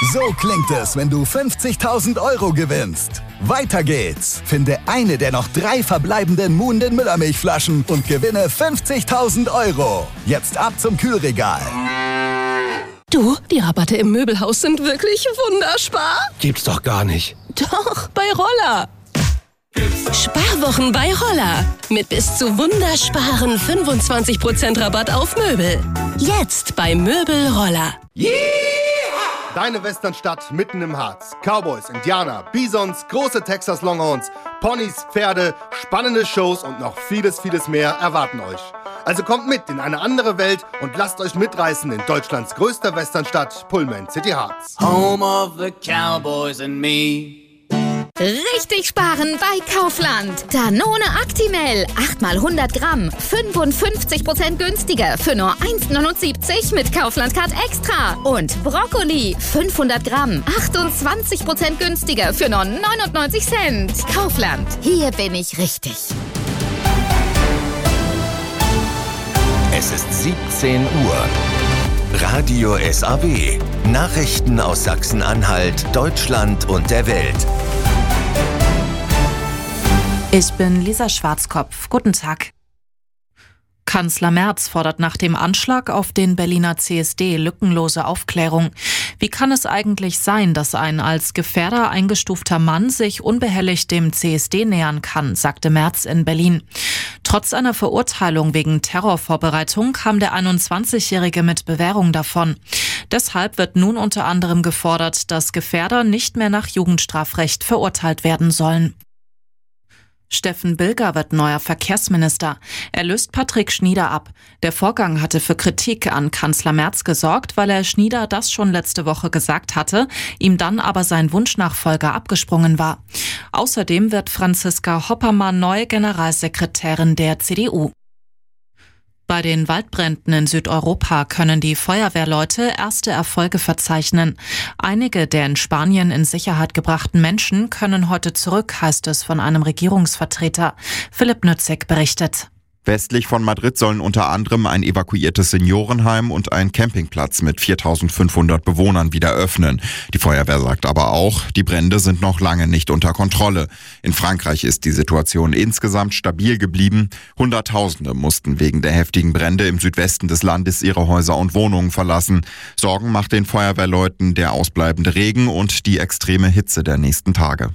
So klingt es, wenn du 50.000 Euro gewinnst. Weiter geht's. Finde eine der noch 3 verbleibenden Moon den Müllermilchflaschen und gewinne 50.000 Euro. Jetzt ab zum Kühlregal. Du, die Rabatte im Möbelhaus sind wirklich wunderspar. Gibt's doch gar nicht. Doch, bei Roller. Sparwochen bei Roller. Mit bis zu wundersparen 25% Rabatt auf Möbel. Jetzt bei Möbel Roller. Yeah! Deine Westernstadt mitten im Harz. Cowboys, Indianer, Bisons, große Texas Longhorns, Ponys, Pferde, spannende Shows und noch vieles, vieles mehr erwarten euch. Also kommt mit in eine andere Welt und lasst euch mitreißen in Deutschlands größter Westernstadt, Pullman City Harz. Home of the Cowboys and me. Richtig sparen bei Kaufland. Danone Actimel, 8 mal 100 Gramm, 55% günstiger für nur 1,79 mit Kaufland Card Extra. Und Brokkoli, 500 Gramm, 28% günstiger für nur 99 Cent. Kaufland, hier bin ich richtig. Es ist 17 Uhr. Radio SAW. Nachrichten aus Sachsen-Anhalt, Deutschland und der Welt. Ich bin Lisa Schwarzkopf. Guten Tag. Kanzler Merz fordert nach dem Anschlag auf den Berliner CSD lückenlose Aufklärung. Wie kann es eigentlich sein, dass ein als Gefährder eingestufter Mann sich unbehelligt dem CSD nähern kann, sagte Merz in Berlin. Trotz einer Verurteilung wegen Terrorvorbereitung kam der 21-Jährige mit Bewährung davon. Deshalb wird nun unter anderem gefordert, dass Gefährder nicht mehr nach Jugendstrafrecht verurteilt werden sollen. Steffen Bilger wird neuer Verkehrsminister. Er löst Patrick Schnieder ab. Der Vorgang hatte für Kritik an Kanzler Merz gesorgt, weil er Schnieder das schon letzte Woche gesagt hatte, ihm dann aber sein Wunschnachfolger abgesprungen war. Außerdem wird Franziska Hoppermann neue Generalsekretärin der CDU. Bei den Waldbränden in Südeuropa können die Feuerwehrleute erste Erfolge verzeichnen. Einige der in Spanien in Sicherheit gebrachten Menschen können heute zurück, heißt es von einem Regierungsvertreter. Philipp Nützig berichtet. Westlich von Madrid sollen unter anderem ein evakuiertes Seniorenheim und ein Campingplatz mit 4.500 Bewohnern wieder öffnen. Die Feuerwehr sagt aber auch, die Brände sind noch lange nicht unter Kontrolle. In Frankreich ist die Situation insgesamt stabil geblieben. Hunderttausende mussten wegen der heftigen Brände im Südwesten des Landes ihre Häuser und Wohnungen verlassen. Sorgen macht den Feuerwehrleuten der ausbleibende Regen und die extreme Hitze der nächsten Tage.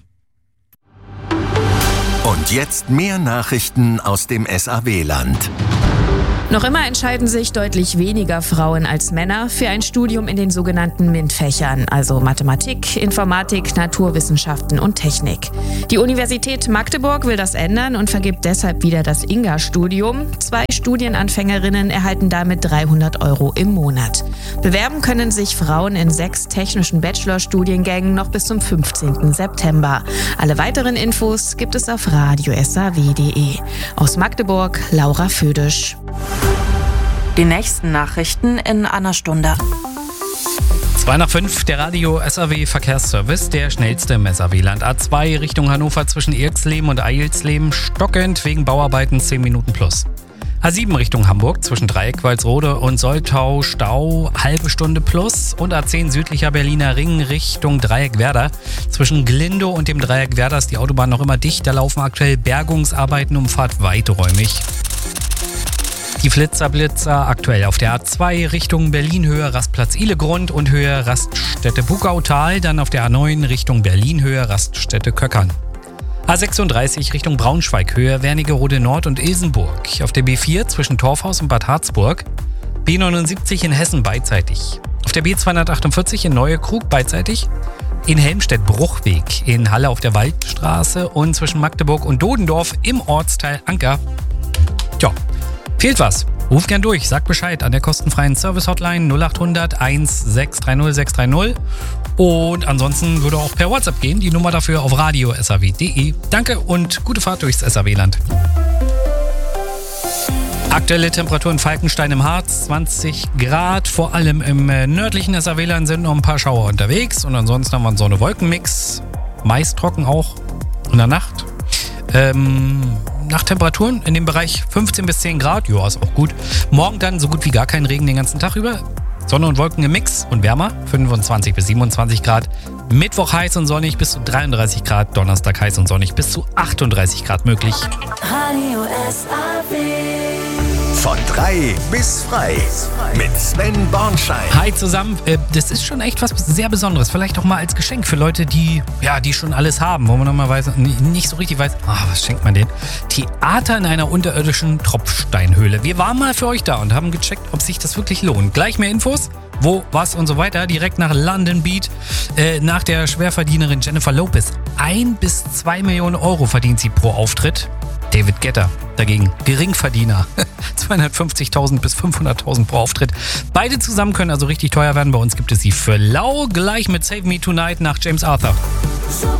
Und jetzt mehr Nachrichten aus dem SAW-Land. Noch immer entscheiden sich deutlich weniger Frauen als Männer für ein Studium in den sogenannten MINT-Fächern, also Mathematik, Informatik, Naturwissenschaften und Technik. Die Universität Magdeburg will das ändern und vergibt deshalb wieder das INGA-Studium. 2 Studienanfängerinnen erhalten damit 300 € im Monat. Bewerben können sich Frauen in 6 technischen Bachelorstudiengängen noch bis zum 15. September. Alle weiteren Infos gibt es auf radiosaw.de. Aus Magdeburg, Laura Födisch. Die nächsten Nachrichten in einer Stunde. 2:05, der Radio SAW Verkehrsservice, der schnellste im SAW-Land. A2 Richtung Hannover zwischen Irxleben und Eilsleben, stockend wegen Bauarbeiten 10 Minuten plus. A7 Richtung Hamburg zwischen Dreieck, Walsrode und Soltau, Stau, halbe Stunde plus. Und A10 südlicher Berliner Ring Richtung Dreieck Werder. Zwischen Glindow und dem Dreieck Werder ist die Autobahn noch immer dicht. Da laufen aktuell Bergungsarbeiten, Umfahrt weiträumig. Die Flitzer-Blitzer aktuell auf der A2 Richtung Berlin Höhe Rastplatz Ihlegrund und Höhe Raststätte Bugautal, dann auf der A9 Richtung Berlin Höhe Raststätte Köckern. A36 Richtung Braunschweig Höhe Wernigerode Nord und Ilsenburg. Auf der B4 zwischen Torfhaus und Bad Harzburg. B79 in Hessen beidseitig. Auf der B248 in Neue Krug beidseitig. In Helmstedt Bruchweg, in Halle auf der Waldstraße und zwischen Magdeburg und Dodendorf im Ortsteil Anker. Tja. Fehlt was? Ruf gern durch, sag Bescheid an der kostenfreien Service-Hotline 0800 1630 630. Und ansonsten würde auch per WhatsApp gehen, die Nummer dafür auf radiosaw.de. Danke und gute Fahrt durchs SAW-Land. Aktuelle Temperatur in Falkenstein im Harz, 20 Grad. Vor allem im nördlichen SAW-Land sind noch ein paar Schauer unterwegs. Und ansonsten haben wir einen Sonne-Wolken-Mix. Meist trocken auch in der Nacht. Nachttemperaturen in dem Bereich 15 bis 10 Grad. Ja, ist auch gut. Morgen dann so gut wie gar kein Regen den ganzen Tag über. Sonne und Wolken im Mix und wärmer, 25 bis 27 Grad. Mittwoch heiß und sonnig bis zu 33 Grad. Donnerstag heiß und sonnig bis zu 38 Grad möglich. Radio SAW. Von 3 bis frei mit Sven Bornschein. Hi zusammen, das ist schon echt was sehr Besonderes. Vielleicht auch mal als Geschenk für Leute, die schon alles haben, wo man normalerweise nicht so richtig weiß, was schenkt man denen? Theater in einer unterirdischen Tropfsteinhöhle. Wir waren mal für euch da und haben gecheckt, ob sich das wirklich lohnt. Gleich mehr Infos, wo, was und so weiter. Direkt nach London Beat, nach der Schwerverdienerin Jennifer Lopez. 1 bis 2 Millionen Euro verdient sie pro Auftritt. David Guetta dagegen Geringverdiener. 250.000 bis 500.000 pro Auftritt. Beide zusammen können also richtig teuer werden. Bei uns gibt es sie für lau, gleich mit Save Me Tonight nach James Arthur. So